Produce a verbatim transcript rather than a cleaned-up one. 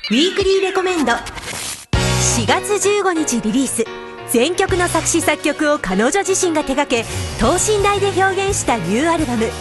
ウィークリーレコメンド。しがつじゅうごにちリリース、全曲の作詞作曲を彼女自身が手掛け等身大で表現したニューアルバム